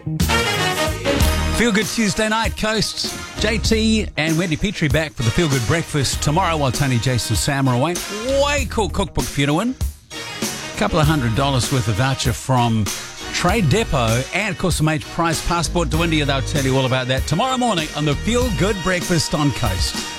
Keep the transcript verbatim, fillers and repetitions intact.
Feel Good Tuesday night, Coast. J T and Wendy Petrie back for the Feel Good breakfast tomorrow while Tony, Jason, Sam are away. Way cool cookbook for you to win. A couple of hundred dollars worth of voucher from Trade Depot and, of course, a major prize passport to India. They'll tell you all about that tomorrow morning on the Feel Good breakfast on Coast.